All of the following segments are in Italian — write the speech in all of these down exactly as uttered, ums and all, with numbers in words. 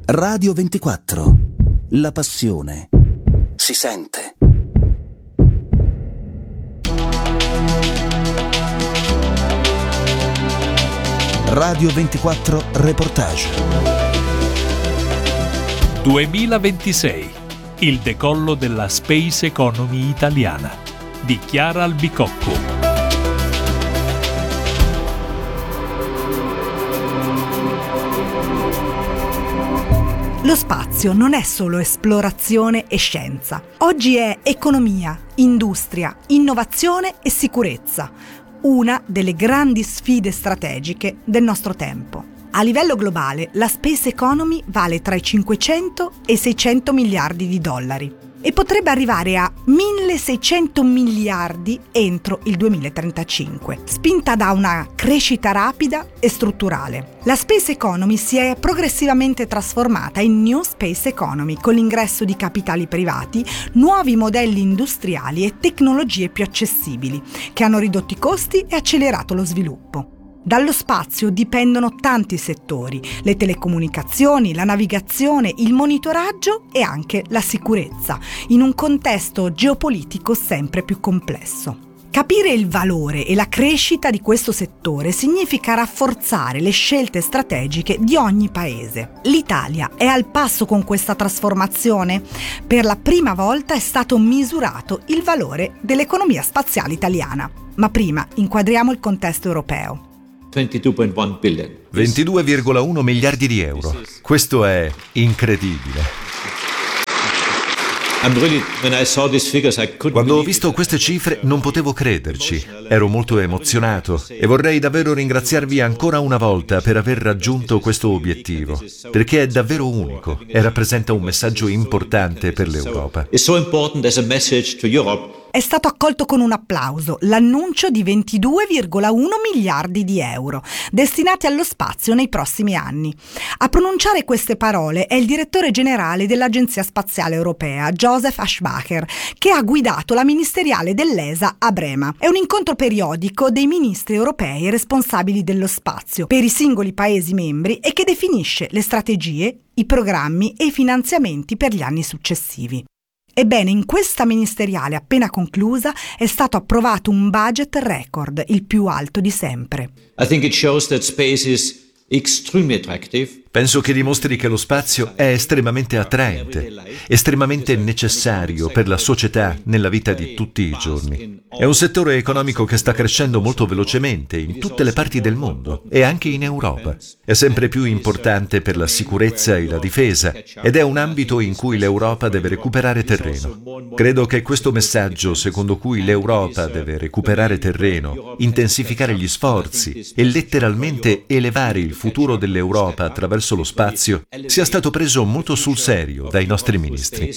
Radio ventiquattro. La passione si sente. Radio ventiquattro Reportage. duemilaventisei. Il decollo della space economy italiana di Chiara Albicocco. Lo spazio non è solo esplorazione e scienza. Oggi è economia, industria, innovazione e sicurezza, una delle grandi sfide strategiche del nostro tempo. A livello globale, la space economy vale tra i cinquecento e i seicento miliardi di dollari e potrebbe arrivare a milleseicento miliardi entro il duemilatrentacinque, spinta da una crescita rapida e strutturale. La space economy si è progressivamente trasformata in new space economy con l'ingresso di capitali privati, nuovi modelli industriali e tecnologie più accessibili che hanno ridotto i costi e accelerato lo sviluppo. Dallo spazio dipendono tanti settori: le telecomunicazioni, la navigazione, il monitoraggio e anche la sicurezza, in un contesto geopolitico sempre più complesso. Capire il valore e la crescita di questo settore significa rafforzare le scelte strategiche di ogni paese. L'Italia è al passo con questa trasformazione? Per la prima volta è stato misurato il valore dell'economia spaziale italiana. Ma prima inquadriamo il contesto europeo. ventidue virgola uno miliardi di euro. Questo è incredibile. Quando ho visto queste cifre non potevo crederci. Ero molto emozionato e vorrei davvero ringraziarvi ancora una volta per aver raggiunto questo obiettivo, perché è davvero unico e rappresenta un messaggio importante per l'Europa. È stato accolto con un applauso l'annuncio di ventidue virgola uno miliardi di euro destinati allo spazio nei prossimi anni. A pronunciare queste parole è il direttore generale dell'Agenzia Spaziale Europea, Joseph Aschbacher, che ha guidato la ministeriale dell'E S A a Brema. È un incontro periodico dei ministri europei responsabili dello spazio per i singoli Paesi membri e che definisce le strategie, i programmi e i finanziamenti per gli anni successivi. Ebbene, in questa ministeriale appena conclusa è stato approvato un budget record, il più alto di sempre. I think it shows that space is extremely attractive. Penso che dimostri che lo spazio è estremamente attraente, estremamente necessario per la società nella vita di tutti i giorni. È un settore economico che sta crescendo molto velocemente in tutte le parti del mondo e anche in Europa. È sempre più importante per la sicurezza e la difesa ed è un ambito in cui l'Europa deve recuperare terreno. Credo che questo messaggio secondo cui l'Europa deve recuperare terreno, intensificare gli sforzi e letteralmente elevare il futuro dell'Europa attraverso lo spazio sia stato preso molto sul serio dai nostri ministri.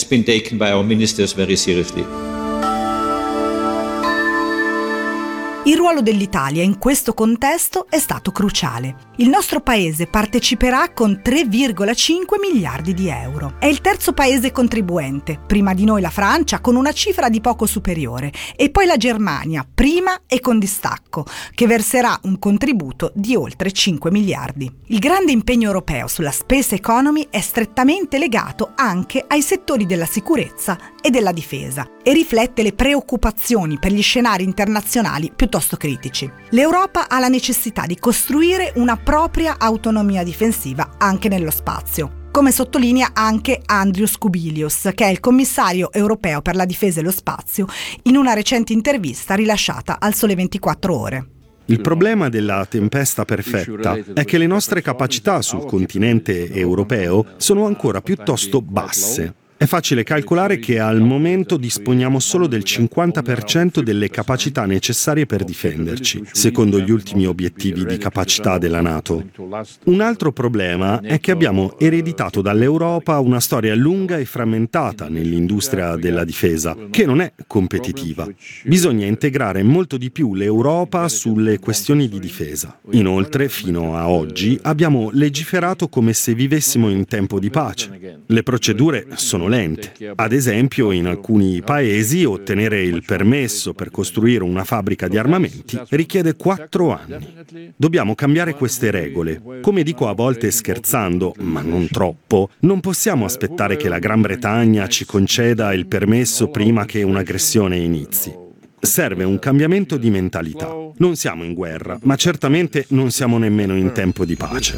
Il ruolo dell'Italia in questo contesto è stato cruciale. Il nostro paese parteciperà con tre virgola cinque miliardi di euro. È il terzo paese contribuente, prima di noi la Francia con una cifra di poco superiore e poi la Germania, prima e con distacco, che verserà un contributo di oltre cinque miliardi. Il grande impegno europeo sulla space economy è strettamente legato anche ai settori della sicurezza e della difesa e riflette le preoccupazioni per gli scenari internazionali piuttosto critici. L'Europa ha la necessità di costruire una propria autonomia difensiva anche nello spazio, come sottolinea anche Andrius Kubilius, che è il commissario europeo per la difesa e lo spazio, in una recente intervista rilasciata al Sole ventiquattro Ore. Il problema della tempesta perfetta è che le nostre capacità sul continente europeo sono ancora piuttosto basse. È facile calcolare che al momento disponiamo solo del cinquanta per cento delle capacità necessarie per difenderci, secondo gli ultimi obiettivi di capacità della NATO. Un altro problema è che abbiamo ereditato dall'Europa una storia lunga e frammentata nell'industria della difesa, che non è competitiva. Bisogna integrare molto di più l'Europa sulle questioni di difesa. Inoltre, fino a oggi, abbiamo legiferato come se vivessimo in tempo di pace. Le procedure sono lente. Ad esempio, in alcuni paesi ottenere il permesso per costruire una fabbrica di armamenti richiede quattro anni. Dobbiamo cambiare queste regole. Come dico a volte scherzando, ma non troppo, non possiamo aspettare che la Gran Bretagna ci conceda il permesso prima che un'aggressione inizi. Serve un cambiamento di mentalità. Non siamo in guerra, ma certamente non siamo nemmeno in tempo di pace.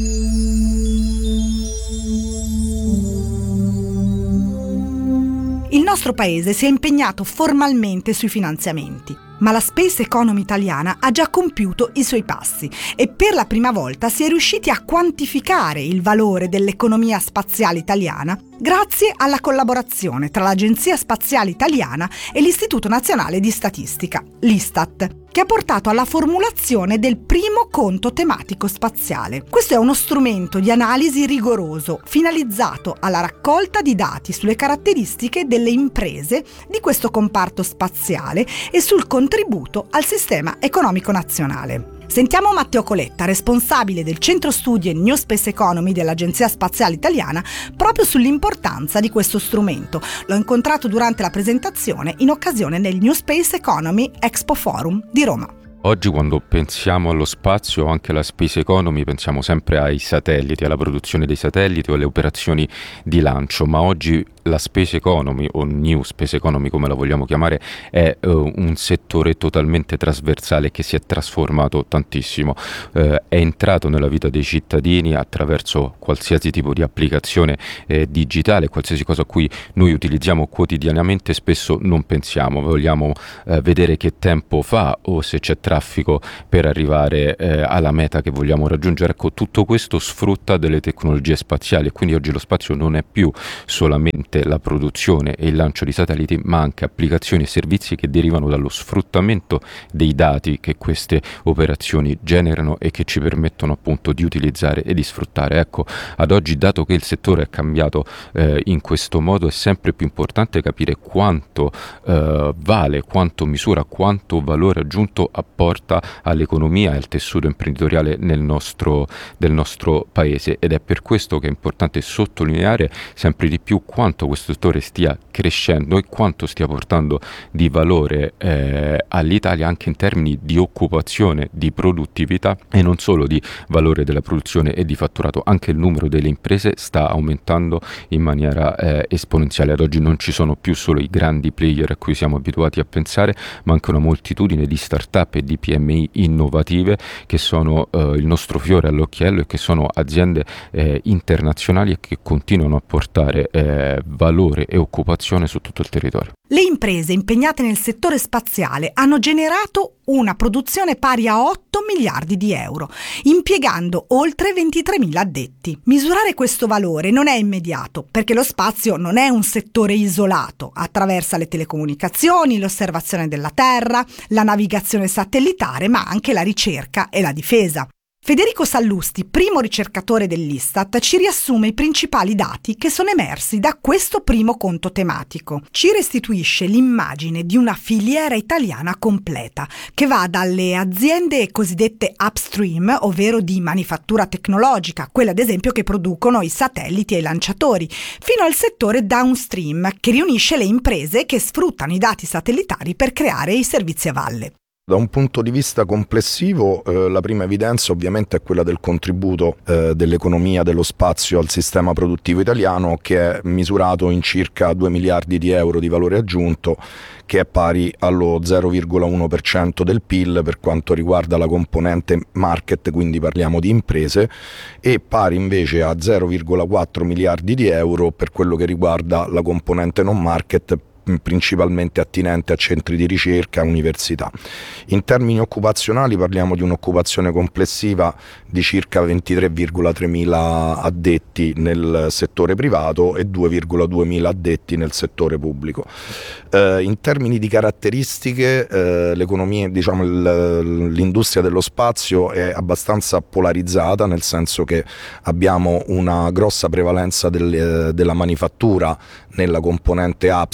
Il nostro paese si è impegnato formalmente sui finanziamenti, ma la space economy italiana ha già compiuto i suoi passi e per la prima volta si è riusciti a quantificare il valore dell'economia spaziale italiana grazie alla collaborazione tra l'Agenzia Spaziale Italiana e l'Istituto Nazionale di Statistica, l'Istat, che ha portato alla formulazione del primo conto tematico spaziale. Questo è uno strumento di analisi rigoroso, finalizzato alla raccolta di dati sulle caratteristiche delle imprese di questo comparto spaziale e sul contributo al sistema economico nazionale. Sentiamo Matteo Coletta, responsabile del Centro Studi e New Space Economy dell'Agenzia Spaziale Italiana, proprio sull'importanza di questo strumento. L'ho incontrato durante la presentazione in occasione del New Space Economy Expo Forum di Roma. Oggi quando pensiamo allo spazio o anche alla space economy pensiamo sempre ai satelliti, alla produzione dei satelliti o alle operazioni di lancio, ma oggi la space economy o new space economy come la vogliamo chiamare è uh, un settore totalmente trasversale che si è trasformato tantissimo, uh, è entrato nella vita dei cittadini attraverso qualsiasi tipo di applicazione eh, digitale, qualsiasi cosa a cui noi utilizziamo quotidianamente spesso non pensiamo, vogliamo uh, vedere che tempo fa o se c'è traffico per arrivare eh, alla meta che vogliamo raggiungere. Ecco, tutto questo sfrutta delle tecnologie spaziali e quindi oggi lo spazio non è più solamente la produzione e il lancio di satelliti, ma anche applicazioni e servizi che derivano dallo sfruttamento dei dati che queste operazioni generano e che ci permettono appunto di utilizzare e di sfruttare. Ecco, ad oggi, dato che il settore è cambiato eh, in questo modo, è sempre più importante capire quanto eh, vale, quanto misura, quanto valore aggiunto apporta all'economia e al tessuto imprenditoriale nel nostro, del nostro paese, ed è per questo che è importante sottolineare sempre di più quanto questo settore stia crescendo e quanto stia portando di valore eh, all'Italia anche in termini di occupazione, di produttività e non solo di valore della produzione e di fatturato. Anche il numero delle imprese sta aumentando in maniera eh, esponenziale. Ad oggi non ci sono più solo i grandi player a cui siamo abituati a pensare, ma anche una moltitudine di start-up e di P M I innovative che sono eh, il nostro fiore all'occhiello e che sono aziende eh, internazionali e che continuano a portare eh, valore e occupazione su tutto il territorio. Le imprese impegnate nel settore spaziale hanno generato una produzione pari a otto miliardi di euro, impiegando oltre ventitremila addetti. Misurare questo valore non è immediato, perché lo spazio non è un settore isolato, attraversa le telecomunicazioni, l'osservazione della Terra, la navigazione satellitare, ma anche la ricerca e la difesa. Federico Sallusti, primo ricercatore dell'Istat, ci riassume i principali dati che sono emersi da questo primo conto tematico. Ci restituisce l'immagine di una filiera italiana completa, che va dalle aziende cosiddette upstream, ovvero di manifattura tecnologica, quelle ad esempio che producono i satelliti e i lanciatori, fino al settore downstream, che riunisce le imprese che sfruttano i dati satellitari per creare i servizi a valle. Da un punto di vista complessivo, eh, la prima evidenza ovviamente è quella del contributo eh, dell'economia dello spazio al sistema produttivo italiano, che è misurato in circa due miliardi di euro di valore aggiunto, che è pari allo zero virgola uno per cento del P I L per quanto riguarda la componente market, quindi parliamo di imprese, e pari invece a zero virgola quattro miliardi di euro per quello che riguarda la componente non market, principalmente attinente a centri di ricerca e università. In termini occupazionali parliamo di un'occupazione complessiva di circa ventitré virgola tre mila addetti nel settore privato e due virgola due mila addetti nel settore pubblico. Eh, in termini di caratteristiche, eh, l'economia, diciamo, l'industria dello spazio è abbastanza polarizzata, nel senso che abbiamo una grossa prevalenza del, della manifattura nella componente upstream e una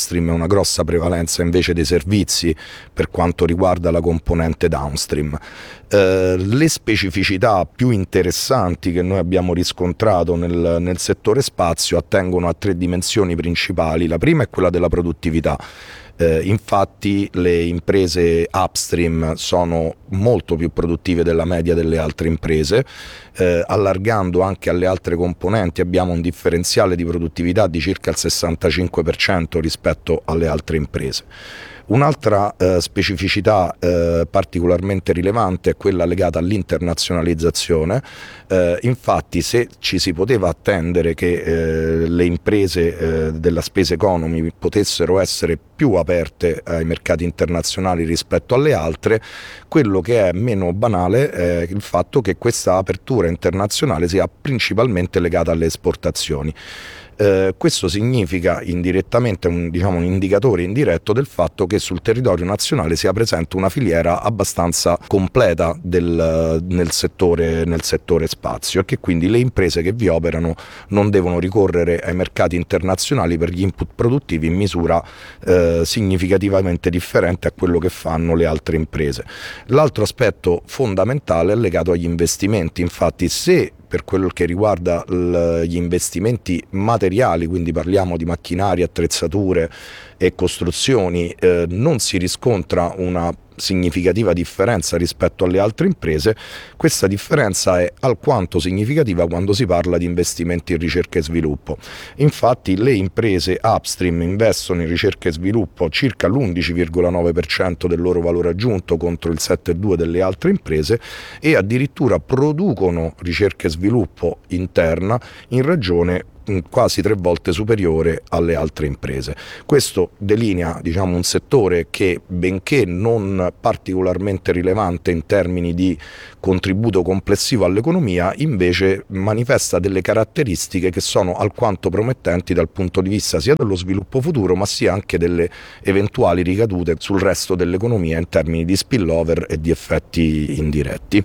una grossa prevalenza invece dei servizi per quanto riguarda la componente downstream. Eh, le specificità più interessanti che noi abbiamo riscontrato nel, nel settore spazio attengono a tre dimensioni principali. La prima è quella della produttività. Eh, infatti le imprese upstream sono molto più produttive della media delle altre imprese, eh, allargando anche alle altre componenti abbiamo un differenziale di produttività di circa il sessantacinque per cento rispetto alle altre imprese. Un'altra eh, specificità eh, particolarmente rilevante è quella legata all'internazionalizzazione. Eh, infatti, se ci si poteva attendere che eh, le imprese eh, della space economy potessero essere più aperte ai mercati internazionali rispetto alle altre, quello che è meno banale è il fatto che questa apertura internazionale sia principalmente legata alle esportazioni. Eh, questo significa indirettamente un, diciamo, un indicatore indiretto del fatto che sul territorio nazionale sia presente una filiera abbastanza completa del, nel, settore, nel settore spazio e che quindi le imprese che vi operano non devono ricorrere ai mercati internazionali per gli input produttivi in misura eh, significativamente differente a quello che fanno le altre imprese. L'altro aspetto fondamentale è legato agli investimenti. Infatti, se per quello che riguarda gli investimenti materiali, quindi parliamo di macchinari, attrezzature e costruzioni, eh, non si riscontra una significativa differenza rispetto alle altre imprese. Questa differenza è alquanto significativa quando si parla di investimenti in ricerca e sviluppo. Infatti le imprese upstream investono in ricerca e sviluppo circa l'undici virgola nove per cento del loro valore aggiunto contro il sette virgola due per cento delle altre imprese e addirittura producono ricerca e sviluppo interna in ragione quasi tre volte superiore alle altre imprese. Questo delinea, diciamo, un settore che, benché non particolarmente rilevante in termini di contributo complessivo all'economia, invece manifesta delle caratteristiche che sono alquanto promettenti dal punto di vista sia dello sviluppo futuro, ma sia anche delle eventuali ricadute sul resto dell'economia in termini di spillover e di effetti indiretti.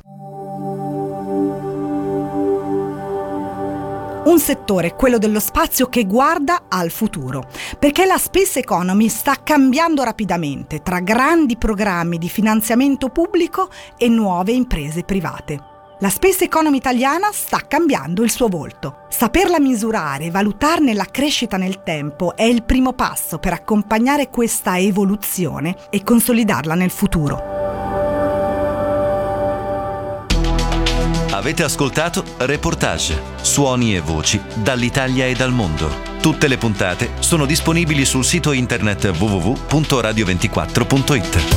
Un settore, quello dello spazio, che guarda al futuro, perché la space economy sta cambiando rapidamente tra grandi programmi di finanziamento pubblico e nuove imprese private. La space economy italiana sta cambiando il suo volto. Saperla misurare e valutarne la crescita nel tempo è il primo passo per accompagnare questa evoluzione e consolidarla nel futuro. Avete ascoltato Reportage, suoni e voci dall'Italia e dal mondo. Tutte le puntate sono disponibili sul sito internet w w w punto radio ventiquattro punto i t.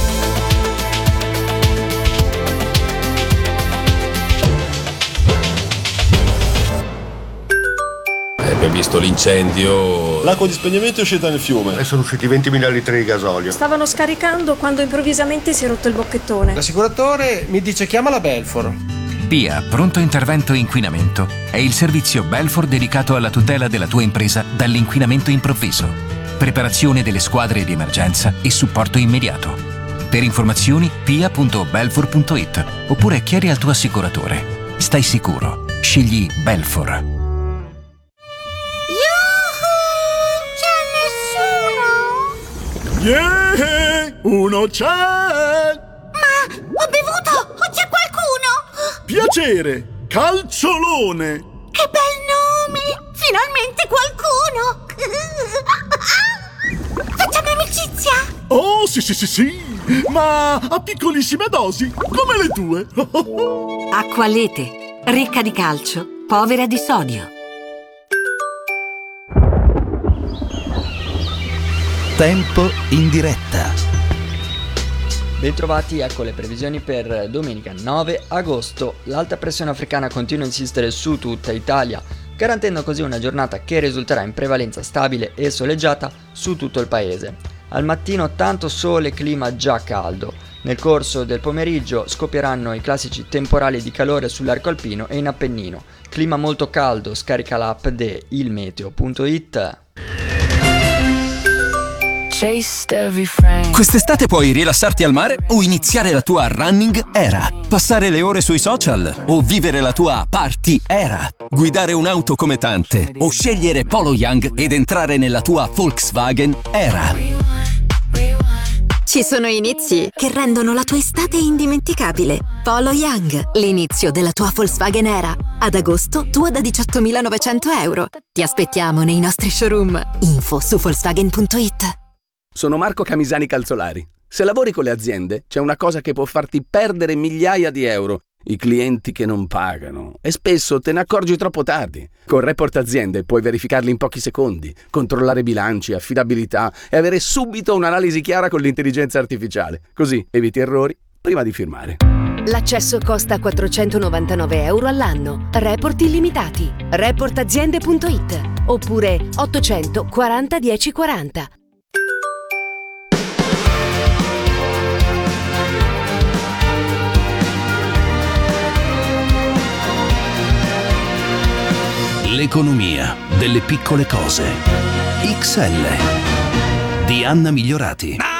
Abbiamo visto l'incendio. L'acqua di spegnimento è uscita nel fiume e sono usciti ventimila litri di gasolio. Stavano scaricando quando improvvisamente si è rotto il bocchettone. L'assicuratore mi dice chiama la Belfor. P I A Pronto Intervento Inquinamento è il servizio Belfor dedicato alla tutela della tua impresa dall'inquinamento improvviso. Preparazione delle squadre di emergenza e supporto immediato. Per informazioni p i a punto belfor punto i t oppure chiedi al tuo assicuratore. Stai sicuro. Scegli Belfor. C'è nessuno? Yeah! Uno c'è! Ma ho bevuto! O c'è qualcuno? Piacere! Calciolone! Che bel nome! Finalmente qualcuno! Facciamo amicizia? Oh, sì, sì, sì, sì! Ma a piccolissime dosi, come le tue! Acqualete, ricca di calcio, povera di sodio. Tempo in diretta. Bentrovati, ecco le previsioni per domenica nove agosto. L'alta pressione africana continua a insistere su tutta Italia, garantendo così una giornata che risulterà in prevalenza stabile e soleggiata su tutto il paese. Al mattino tanto sole e clima già caldo. Nel corso del pomeriggio scoppieranno i classici temporali di calore sull'arco alpino e in Appennino. Clima molto caldo, scarica l'app di il meteo punto i t. Quest'estate puoi rilassarti al mare o iniziare la tua running era, passare le ore sui social o vivere la tua party era, guidare un'auto come tante o scegliere Polo Young ed entrare nella tua Volkswagen era. Ci sono inizi che rendono la tua estate indimenticabile. Polo Young, l'inizio della tua Volkswagen Era. Ad agosto, tua da diciottomilanovecento euro. Ti aspettiamo nei nostri showroom. Info su volkswagen punto it. Sono Marco Camisani Calzolari. Se lavori con le aziende, c'è una cosa che può farti perdere migliaia di euro. I clienti che non pagano. E spesso te ne accorgi troppo tardi. Con Report Aziende puoi verificarli in pochi secondi, controllare bilanci, affidabilità e avere subito un'analisi chiara con l'intelligenza artificiale. Così eviti errori prima di firmare. L'accesso costa quattrocentonovantanove euro all'anno. Report illimitati. report aziende punto it oppure ottocento quaranta dieci quaranta. L'economia delle piccole cose. X L di Anna Migliorati.